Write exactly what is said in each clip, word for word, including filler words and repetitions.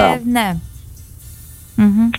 ναι. Mm-hmm.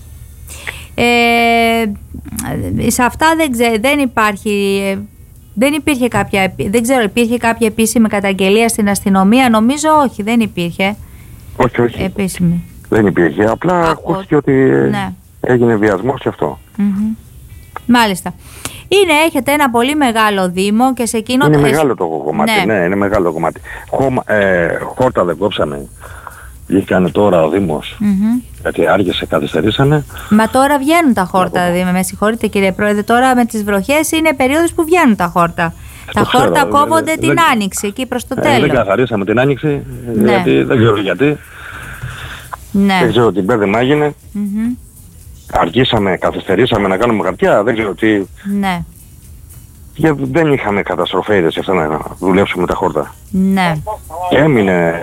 Ε, σε αυτά δεν, ξέ, δεν υπάρχει, δεν υπήρχε κάποια, δεν ξέρω, υπήρχε κάποια επίσημη καταγγελία στην αστυνομία? Νομίζω όχι, δεν υπήρχε. Όχι, όχι. Επίσημη. Δεν υπήρχε, απλά Α, ακούστηκε ότι ναι. έγινε βιασμός και αυτό. Mm-hmm. Μάλιστα. Είναι, έχετε ένα πολύ μεγάλο δήμο και σε εκείνο... Είναι το... μεγάλο το κομμάτι, ναι, ναι είναι μεγάλο το κομμάτι. Χώμα, ε, χόρτα δεν κόψανε. Βγήκανε τώρα ο Δήμος, mm-hmm. γιατί άργησε, καθυστερήσανε. Μα τώρα βγαίνουν τα χόρτα, Δήμε, με συγχωρείτε κύριε Πρόεδρε, τώρα με τις βροχές είναι περίοδος που βγαίνουν τα χόρτα. Τα ξέρω, χόρτα δε, κόβονται δε, την δε, άνοιξη, εκεί προς το ε, τέλος. Δεν καθαρίσαμε την άνοιξη, ναι. γιατί, δεν ξέρω γιατί. Ναι. Δεν ξέρω τι μπέρδεμα έγινε. Mm-hmm. Αργήσαμε, καθυστερήσαμε να κάνουμε χαρτιά, δεν ξέρω τι. Ναι. Γιατί δεν είχαμε καταστροφέιδες αυτά να δουλέψουμε τα χόρτα. Ναι. Και έμεινε...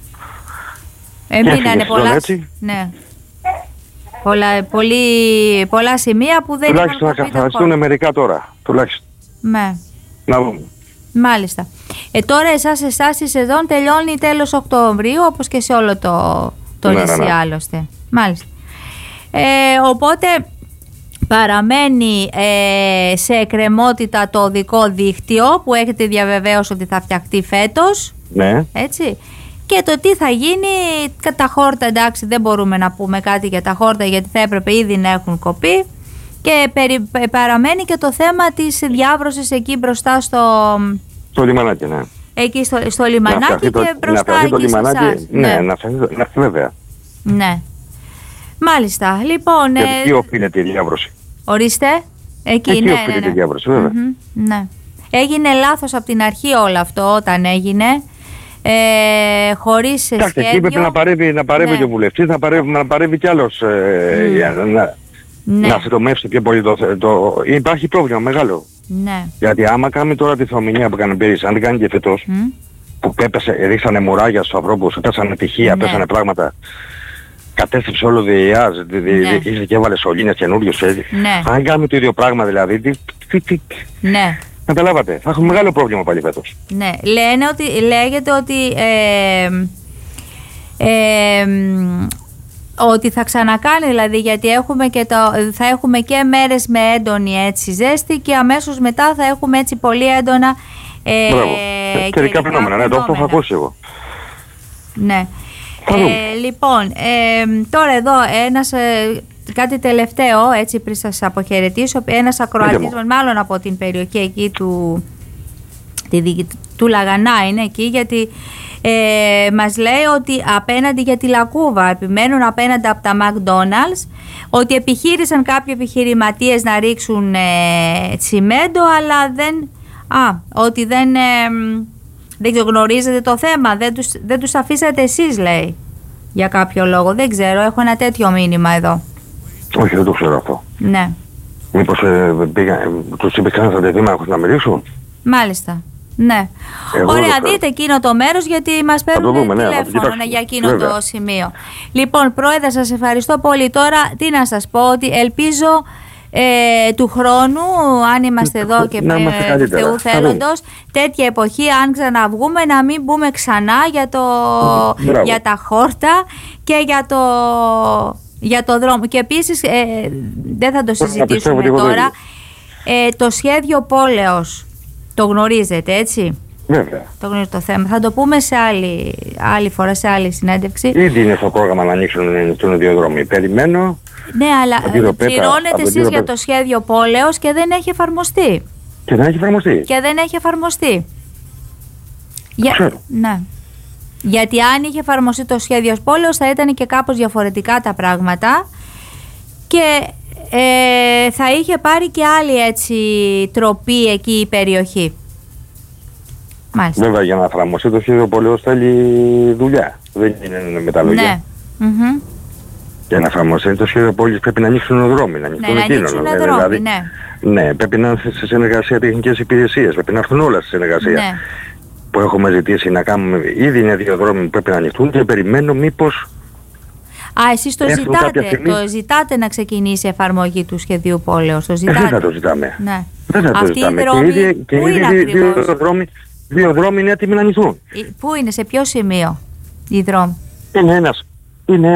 Έμεινανε πολλά, ναι. πολλά, πολύ, πολλά σημεία που δεν τουλάχιστον να καθαριστούν μερικά τώρα. Τουλάχιστον. Ναι. Να δούμε. Μάλιστα. Ε, τώρα εσάς, εσάς η σεζόν τελειώνει τέλος Οκτωβρίου, όπως και σε όλο το, το ναι, νησί ναι, ναι. άλλωστε. Μάλιστα. Ε, οπότε παραμένει ε, σε εκκρεμότητα το οδικό δίκτυο που έχετε διαβεβαίωση ότι θα φτιαχτεί φέτος. Ναι. Έτσι. Και το τι θα γίνει, τα χόρτα, εντάξει, δεν μπορούμε να πούμε κάτι για τα χόρτα γιατί θα έπρεπε ήδη να έχουν κοπεί. Και περι, παραμένει και το θέμα της διάβρωσης εκεί μπροστά στο... Στο λιμανάκι, ναι. Εκεί στο, στο λιμανάκι και το, μπροστά να εκεί το λιμανάκι, σε εσάς. Ναι, ναι, να φτιαχτεί βέβαια. Ναι. Μάλιστα, λοιπόν... Γιατί ε, εκεί οφείλεται η διάβρωση. Ορίστε. Εκεί, εκεί ναι, οφείλεται ναι, ναι. η διάβρωση, βέβαια. Mm-hmm, ναι. Έγινε λάθος από την αρχή όλο αυτό όταν έγινε. Ε, χωρίς σχέδιο. Εντάξει, εκεί πρέπει να παρεύει, να παρεύει ναι. και ο βουλευτής, να παρεύει, να παρεύει κι άλλος ε, mm. για να, ναι. να συντομεύσει πιο πολύ το, το... Υπάρχει πρόβλημα μεγάλο. Ναι. Γιατί άμα κάνει τώρα τη θεομηνία που έκανε πέρυσι, αν την κάνει και φετός, mm. που πέπεσε, ρίξανε μουράγια στους ανθρώπους, πέσανε τυχεία, ναι. πέσανε πράγματα, κατέστρεψε όλο διεάζ, ναι. ήρθε και έβαλε σωλήνες καινούριους, ναι. αν κάνουμε το ίδιο πράγμα δηλαδή, τι, τι, τι, ναι. καταλάβατε, θα έχουμε μεγάλο πρόβλημα πάλι φέτος. Ναι, λένε ότι, λέγεται ότι ε, ε, ότι θα ξανακάνει δηλαδή, γιατί έχουμε και το, θα έχουμε και μέρες με έντονη έτσι ζέστη και αμέσως μετά θα έχουμε έτσι πολύ έντονα ε, Μπράβο, καιρικά φαινόμενα, ναι, το αυτό θα ακούσει εγώ. Ναι. Ε, λοιπόν, ε, τώρα εδώ ένας, ε, κάτι τελευταίο, έτσι πριν σας αποχαιρετήσω, ένας ακροατής, μάλλον από την περιοχή εκεί του, τη, του Λαγανά είναι εκεί, γιατί ε, μας λέει ότι απέναντι για τη Λακκούβα, επιμένουν απέναντι από τα McDonald's, ότι επιχείρησαν κάποιοι επιχειρηματίες να ρίξουν ε, τσιμέντο, αλλά δεν, α, ότι δεν... Ε, δεν γνωρίζετε το θέμα, δεν τους, δεν τους αφήσατε εσείς, λέει, για κάποιο λόγο. Δεν ξέρω, έχω ένα τέτοιο μήνυμα εδώ. Όχι, δεν το ξέρω αυτό. Ναι. Μήπως ε, πήγα, τους είπε κανένας αντιδήμαρχος να μιλήσουν. Μάλιστα, ναι. Εγώ ωραία, δείτε εκείνο το μέρος, γιατί μας παίρνουν δούμε, τηλέφωνο ναι, για εκείνο βέβαια. Το σημείο. Λοιπόν, Πρόεδρε, σας ευχαριστώ πολύ. Τώρα, τι να σας πω, ότι ελπίζω... Ε, του χρόνου, αν είμαστε εδώ και Θεού θέλοντος, τέτοια εποχή, αν ξαναβγούμε, να μην μπούμε ξανά για, το, για τα χόρτα και για το, για το δρόμο. Και επίσης, ε, δεν θα το συζητήσουμε τώρα, ε, το σχέδιο πόλεως το γνωρίζετε, έτσι? Βέβαια. Το γνωρίζετε το θέμα. Θα το πούμε σε άλλη, άλλη φορά, σε άλλη συνέντευξη. Ήδη είναι στο πρόγραμμα να ανοίξουν τον δύο δρόμοι. Περιμένω. Ναι, αλλά πληρώνετε εσείς για το σχέδιο πόλεως και δεν έχει εφαρμοστεί. Και δεν έχει εφαρμοστεί. Και δεν έχει εφαρμοστεί. Για... Ναι. Γιατί αν είχε εφαρμοστεί το σχέδιο πόλεως θα ήταν και κάπως διαφορετικά τα πράγματα και ε, θα είχε πάρει και άλλη έτσι τροπή εκεί η περιοχή. Μάλιστα. Βέβαια, για να εφαρμοστεί το σχέδιο πόλεως θέλει δουλειά. Δεν είναι με τα λόγια. Ναι. Mm-hmm. Για να εφαρμοστεί το σχέδιο πόλης πρέπει να ανοίξουν δρόμοι, να ανοίξουν ναι, εκείνο. Ναι, δηλαδή, δρόμοι, ναι. ναι, πρέπει να είναι σε συνεργασία τεχνικές υπηρεσίες, πρέπει να έρθουν όλα στη συνεργασία. Ναι. Που έχουμε ζητήσει να κάνουμε, ήδη είναι δύο δρόμοι που πρέπει να ανοιχτούν και περιμένω μήπως... Α, εσείς το ζητάτε, στιγμή... το ζητάτε να ξεκινήσει η εφαρμογή του σχεδίου πόλεως, το ζητάτε. Ε, δεν θα το ζητάμε. Ναι. Δεν θα το Αυτή ζητάμε. η δρόμη, και ήδη, και πού ήδη είναι δύο, δύο, δρόμοι, δύο δρόμοι είναι έτοιμοι να ανοιχτούν. Πού είναι, σε ποιο σημείο οι δρόμοι? Είναι ένας, είναι